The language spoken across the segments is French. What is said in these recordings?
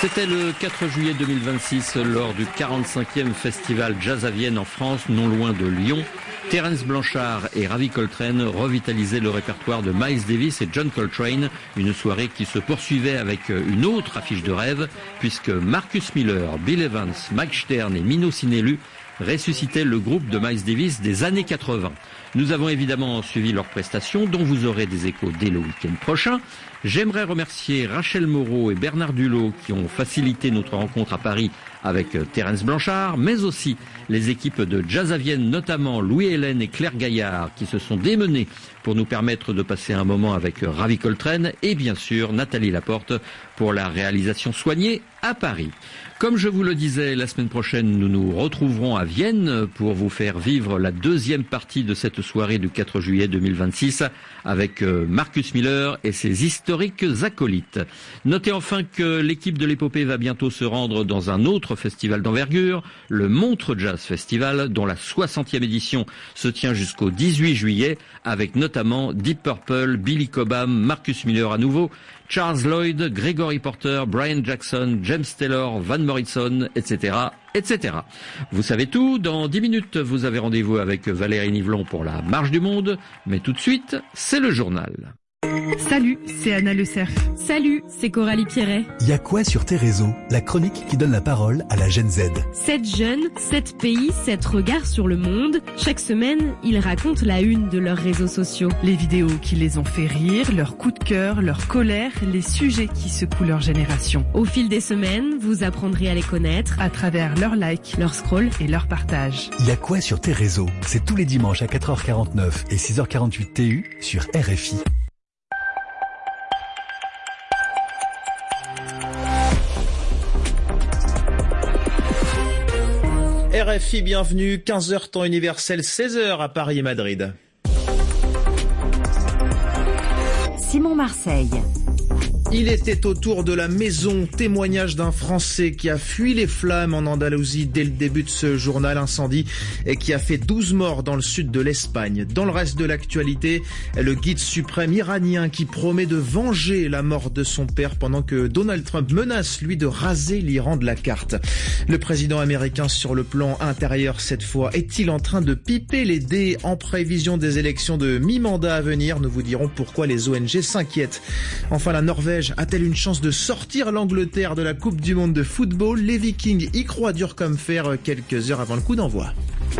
C'était le 4 juillet 2026 lors du 45e festival Jazz à Vienne en France, non loin de Lyon. Terence Blanchard et Ravi Coltrane revitalisaient le répertoire de Miles Davis et John Coltrane, une soirée qui se poursuivait avec une autre affiche de rêve, puisque Marcus Miller, Bill Evans, Mike Stern et Mino Sinelu ressuscitaient le groupe de Miles Davis des années 80. Nous avons évidemment suivi leurs prestations, dont vous aurez des échos dès le week-end prochain. J'aimerais remercier Rachel Moreau et Bernard Dulot qui ont facilité notre rencontre à Paris avec Terence Blanchard, mais aussi les équipes de Jazz à Vienne, notamment Louis-Hélène et Claire Gaillard, qui se sont démenées pour nous permettre de passer un moment avec Ravi Coltrane, et bien sûr Nathalie Laporte pour la réalisation soignée à Paris. Comme je vous le disais, la semaine prochaine, nous nous retrouverons à Vienne pour vous faire vivre la deuxième partie de cette soirée du 4 juillet 2026 avec Marcus Miller et ses historiques acolytes. Notez enfin que l'équipe de l'épopée va bientôt se rendre dans un autre festival d'envergure, le Montreux Jazz Festival, dont la 60e édition se tient jusqu'au 18 juillet, avec notamment Deep Purple, Billy Cobham, Marcus Miller à nouveau, Charles Lloyd, Gregory Porter, Brian Jackson, James Taylor, Van Morrison, etc., etc. Vous savez tout, dans 10 minutes, vous avez rendez-vous avec Valérie Nivelon pour la Marche du Monde, mais tout de suite, c'est le journal. Salut, c'est Anna Le Cerf. Salut, c'est Coralie Pierret. Il y a quoi sur tes réseaux? La chronique qui donne la parole à la Gen Z. 7 jeunes, 7 pays, 7 regards sur le monde. Chaque semaine, ils racontent la une de leurs réseaux sociaux. Les vidéos qui les ont fait rire, leurs coups de cœur, leur colère, les sujets qui secouent leur génération. Au fil des semaines, vous apprendrez à les connaître à travers leurs likes, leur scroll et leur partage. Il y a quoi sur tes réseaux? C'est tous les dimanches à 4h49 et 6h48 TU sur RFI. RFI, bienvenue, 15h temps universel, 16h à Paris et Madrid. Simon Marseille. Il était autour de la maison, témoignage d'un Français qui a fui les flammes en Andalousie dès le début de ce journal incendie et qui a fait 12 morts dans le sud de l'Espagne. Dans le reste de l'actualité, le guide suprême iranien qui promet de venger la mort de son père pendant que Donald Trump menace, lui, de raser l'Iran de la carte. Le président américain sur le plan intérieur cette fois, est-il en train de piper les dés en prévision des élections de mi-mandat à venir? Nous vous dirons pourquoi les ONG s'inquiètent. Enfin, la Norvège a-t-elle une chance de sortir l'Angleterre de la Coupe du Monde de football? Les Vikings y croient dur comme fer quelques heures avant le coup d'envoi.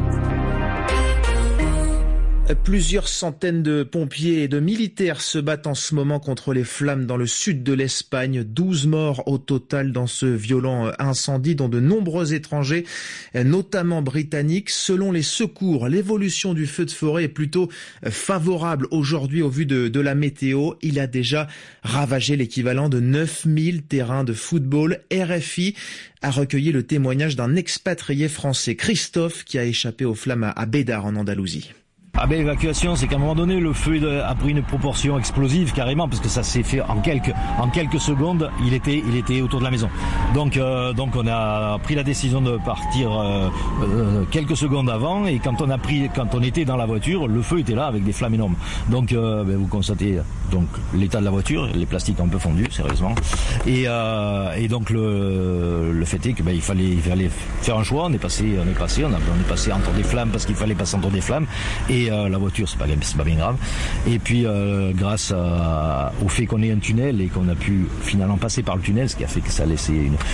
Plusieurs centaines de pompiers et de militaires se battent en ce moment contre les flammes dans le sud de l'Espagne. 12 morts au total dans ce violent incendie, dont de nombreux étrangers, notamment britanniques. Selon les secours, l'évolution du feu de forêt est plutôt favorable aujourd'hui au vu de la météo. Il a déjà ravagé l'équivalent de 9000 terrains de football. RFI a recueilli le témoignage d'un expatrié français, Christophe, qui a échappé aux flammes à Bédar en Andalousie. L'évacuation, c'est qu'à un moment donné, le feu a pris une proportion explosive carrément, parce que ça s'est fait en quelques secondes. Il était autour de la maison. Donc on a pris la décision de partir quelques secondes avant, et quand on était dans la voiture, le feu était là avec des flammes énormes. Donc vous constatez donc l'état de la voiture, les plastiques un peu fondus, sérieusement. Et donc le fait est que il fallait faire un choix. On est passé entre des flammes parce qu'il fallait passer entre des flammes. Et la voiture, c'est pas bien grave. Et puis grâce au fait qu'on ait un tunnel et qu'on a pu finalement passer par le tunnel, ce qui a fait que ça a laissé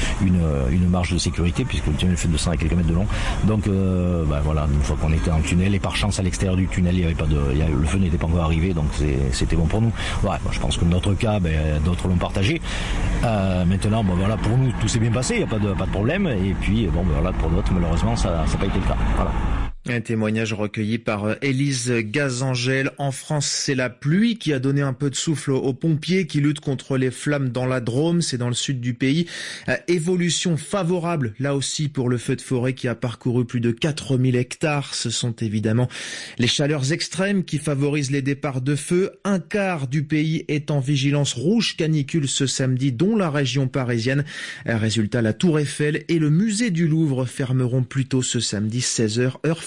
une marge de sécurité, puisque le tunnel fait 200 et quelques mètres de long. Donc voilà, une fois qu'on était en tunnel, et par chance à l'extérieur du tunnel, le feu n'était pas encore arrivé, donc c'était bon pour nous. Ouais, je pense que notre cas, d'autres l'ont partagé. Maintenant, voilà, pour nous tout s'est bien passé, il n'y a pas de problème. Et puis voilà, pour d'autres, malheureusement, ça n'a pas été le cas. Voilà. Un témoignage recueilli par Élise Gazangel. En France, c'est la pluie qui a donné un peu de souffle aux pompiers qui luttent contre les flammes dans la Drôme, c'est dans le sud du pays. Évolution favorable, là aussi, pour le feu de forêt qui a parcouru plus de 4000 hectares. Ce sont évidemment les chaleurs extrêmes qui favorisent les départs de feu. Un quart du pays est en vigilance rouge canicule ce samedi, dont la région parisienne. Résultat, la Tour Eiffel et le musée du Louvre fermeront plus tôt ce samedi, 16h, heure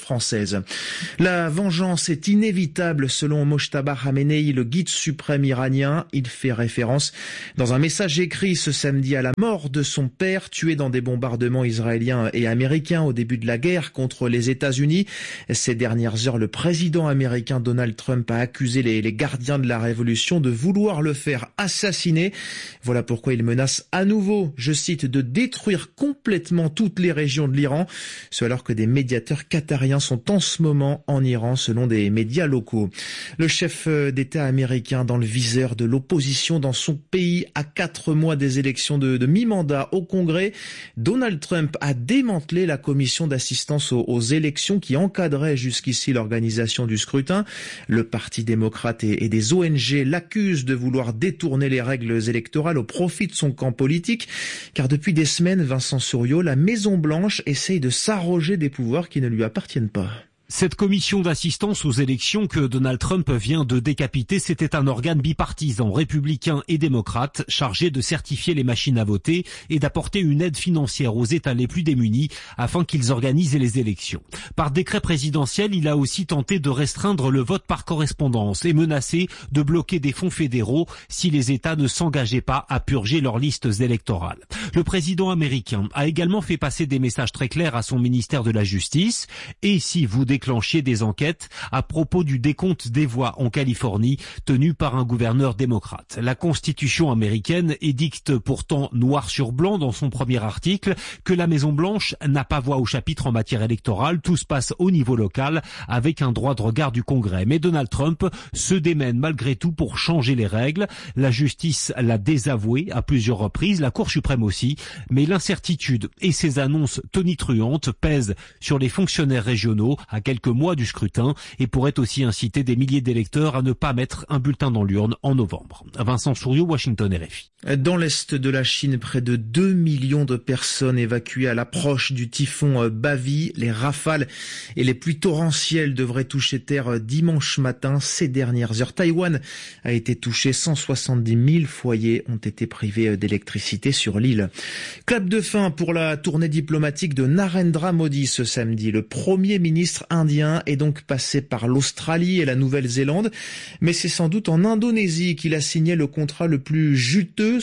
française. La vengeance est inévitable selon Mojtaba Khamenei, le guide suprême iranien. Il fait référence dans un message écrit ce samedi à la mort de son père, tué dans des bombardements israéliens et américains au début de la guerre contre les États-Unis. Ces dernières heures, le président américain Donald Trump a accusé les gardiens de la révolution de vouloir le faire assassiner. Voilà pourquoi il menace à nouveau, je cite, de détruire complètement toutes les régions de l'Iran, ce alors que des médiateurs qatariens sont en ce moment en Iran selon des médias locaux. Le chef d'État américain dans le viseur de l'opposition dans son pays à 4 mois des élections de mi-mandat au Congrès. Donald Trump a démantelé la commission d'assistance aux élections qui encadrait jusqu'ici l'organisation du scrutin. Le Parti démocrate et des ONG l'accusent de vouloir détourner les règles électorales au profit de son camp politique, car depuis des semaines, Vincent Souriau, la Maison-Blanche essaye de s'arroger des pouvoirs qui ne lui appartiennent pas. Cette commission d'assistance aux élections que Donald Trump vient de décapiter, c'était un organe bipartisan, républicain et démocrate, chargé de certifier les machines à voter et d'apporter une aide financière aux États les plus démunis afin qu'ils organisent les élections. Par décret présidentiel, il a aussi tenté de restreindre le vote par correspondance et menacé de bloquer des fonds fédéraux si les États ne s'engageaient pas à purger leurs listes électorales. Le président américain a également fait passer des messages très clairs à son ministère de la Justice. Et si vous déclencher des enquêtes à propos du décompte des voix en Californie tenu par un gouverneur démocrate. La Constitution américaine édicte pourtant noir sur blanc dans son premier article que la Maison-Blanche n'a pas voix au chapitre en matière électorale. Tout se passe au niveau local avec un droit de regard du Congrès. Mais Donald Trump se démène malgré tout pour changer les règles. La justice l'a désavoué à plusieurs reprises, la Cour suprême aussi. Mais l'incertitude et ses annonces tonitruantes pèsent sur les fonctionnaires régionaux à quelques mois du scrutin et pourrait aussi inciter des milliers d'électeurs à ne pas mettre un bulletin dans l'urne en novembre. Vincent Souriau, Washington, RFI. Dans l'est de la Chine, près de 2 millions de personnes évacuées à l'approche du typhon Bavi. Les rafales et les pluies torrentielles devraient toucher terre dimanche matin. Ces dernières heures, Taïwan a été touché. 170 000 foyers ont été privés d'électricité sur l'île. Clap de fin pour la tournée diplomatique de Narendra Modi ce samedi. Le Premier ministre indien est donc passé par l'Australie et la Nouvelle-Zélande, mais c'est sans doute en Indonésie qu'il a signé le contrat le plus juteux,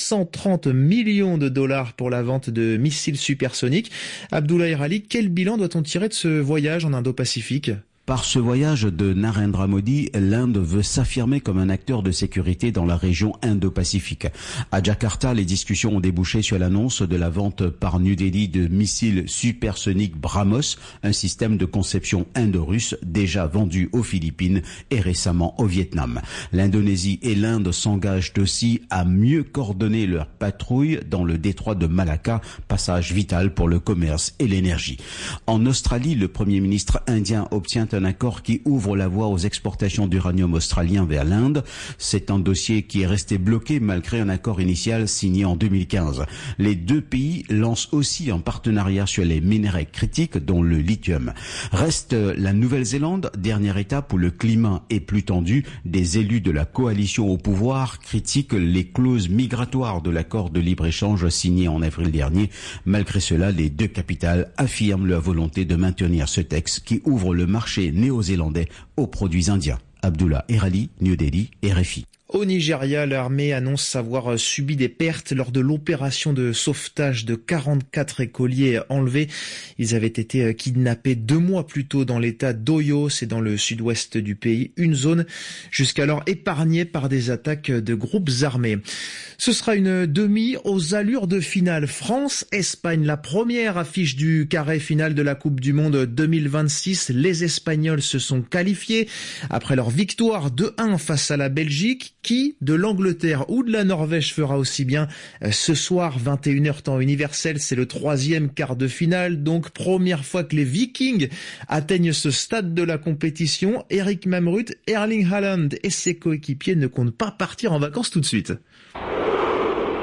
630 millions de dollars pour la vente de missiles supersoniques. Abdoulaye Rali, quel bilan doit-on tirer de ce voyage en Indo-Pacifique ? Par ce voyage de Narendra Modi, l'Inde veut s'affirmer comme un acteur de sécurité dans la région Indo-Pacifique. À Jakarta, les discussions ont débouché sur l'annonce de la vente par New Delhi de missiles supersoniques BrahMos, un système de conception indo-russe déjà vendu aux Philippines et récemment au Vietnam. L'Indonésie et l'Inde s'engagent aussi à mieux coordonner leurs patrouilles dans le détroit de Malacca, passage vital pour le commerce et l'énergie. En Australie, le Premier ministre indien obtient un accord qui ouvre la voie aux exportations d'uranium australien vers l'Inde. C'est un dossier qui est resté bloqué malgré un accord initial signé en 2015. Les deux pays lancent aussi un partenariat sur les minerais critiques, dont le lithium. Reste la Nouvelle-Zélande, dernière étape où le climat est plus tendu. Des élus de la coalition au pouvoir critiquent les clauses migratoires de l'accord de libre-échange signé en avril dernier. Malgré cela, les deux capitales affirment leur volonté de maintenir ce texte qui ouvre le marché néo-zélandais aux produits indiens. Abdullah Erali, New Delhi, RFI. Au Nigeria, l'armée annonce avoir subi des pertes lors de l'opération de sauvetage de 44 écoliers enlevés. Ils avaient été kidnappés 2 mois plus tôt dans l'état d'Oyo, c'est dans le sud-ouest du pays, une zone jusqu'alors épargnée par des attaques de groupes armés. Ce sera une demi aux allures de finale. France-Espagne, la première affiche du carré final de la Coupe du Monde 2026. Les Espagnols se sont qualifiés après leur victoire 2-1 face à la Belgique. Qui de l'Angleterre ou de la Norvège fera aussi bien ce soir 21h temps universel? C'est le 3e quart de finale, donc première fois que les Vikings atteignent ce stade de la compétition. Eric Mamrut, Erling Haaland et ses coéquipiers ne comptent pas partir en vacances tout de suite.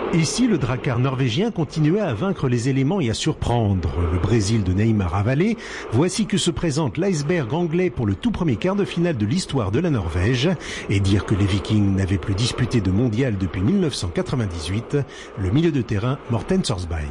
Et si le Drakkar norvégien continuait à vaincre les éléments et à surprendre le Brésil de Neymar avalé, voici que se présente l'iceberg anglais pour le tout premier quart de finale de l'histoire de la Norvège. Et dire que les Vikings n'avaient plus disputé de mondial depuis 1998, le milieu de terrain Morten Sorsberg.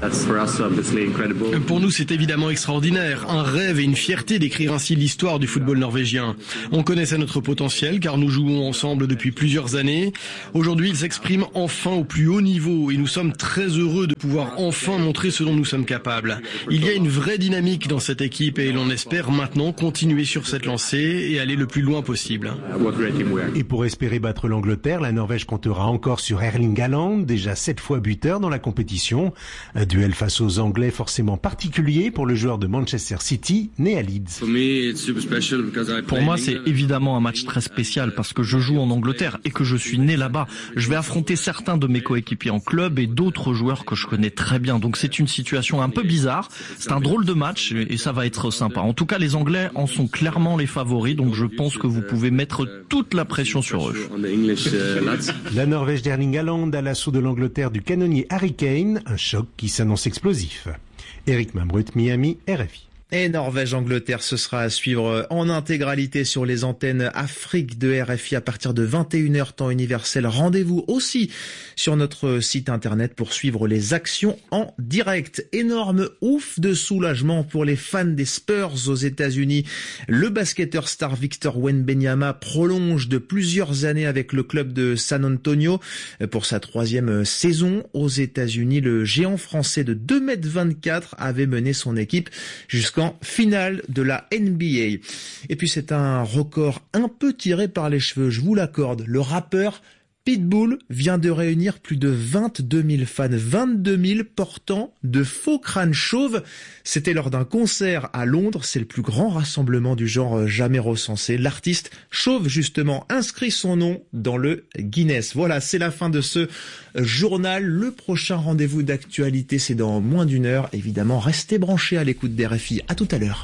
Pour nous, c'est évidemment extraordinaire, un rêve et une fierté d'écrire ainsi l'histoire du football norvégien. On connaissait notre potentiel car nous jouons ensemble depuis plusieurs années. Aujourd'hui, il s'exprime enfin au plus haut niveau. Et nous sommes très heureux de pouvoir enfin montrer ce dont nous sommes capables. Il y a une vraie dynamique dans cette équipe et l'on espère maintenant continuer sur cette lancée et aller le plus loin possible. Et pour espérer battre l'Angleterre, la Norvège comptera encore sur Erling Haaland, déjà 7 fois buteur dans la compétition. Un duel face aux Anglais forcément particulier pour le joueur de Manchester City, né à Leeds. Pour moi, c'est évidemment un match très spécial parce que je joue en Angleterre et que je suis né là-bas. Je vais affronter certains de mes coéquipiers en club et d'autres joueurs que je connais très bien. Donc c'est une situation un peu bizarre. C'est un drôle de match et ça va être sympa. En tout cas, les Anglais en sont clairement les favoris. Donc je pense que vous pouvez mettre toute la pression sur eux. La Norvège d'Erling Haaland à l'assaut de l'Angleterre du canonnier Harry Kane. Un choc qui s'annonce explosif. Eric Mambrut, Miami, RFI. Et Norvège-Angleterre, ce sera à suivre en intégralité sur les antennes Afrique de RFI à partir de 21h temps universel. Rendez-vous aussi sur notre site internet pour suivre les actions en direct. Énorme ouf de soulagement pour les fans des Spurs aux États-Unis. Le basketteur star Victor Wembanyama prolonge de plusieurs années avec le club de San Antonio pour sa 3e saison aux États-Unis. Le géant français de 2,24 m avait mené son équipe jusqu'en finale de la NBA. Et puis c'est un record un peu tiré par les cheveux, je vous l'accorde. Le rappeur Pitbull vient de réunir plus de 22 000 fans, 22 000 portant de faux crânes chauves. C'était lors d'un concert à Londres, c'est le plus grand rassemblement du genre jamais recensé. L'artiste chauve justement inscrit son nom dans le Guinness. Voilà, c'est la fin de ce journal. Le prochain rendez-vous d'actualité, c'est dans moins d'une heure. Évidemment, restez branchés à l'écoute d'RFI. À tout à l'heure.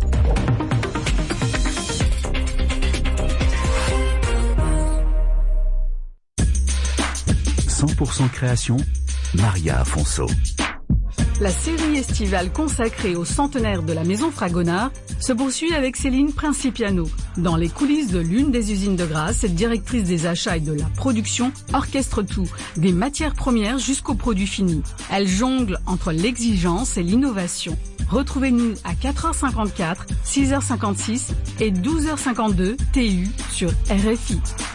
100% création, Maria Afonso. La série estivale consacrée au centenaire de la Maison Fragonard se poursuit avec Céline Principiano. Dans les coulisses de l'une des usines de Grasse, cette directrice des achats et de la production orchestre tout, des matières premières jusqu'aux produits finis. Elle jongle entre l'exigence et l'innovation. Retrouvez-nous à 4h54, 6h56 et 12h52 TU sur RFI.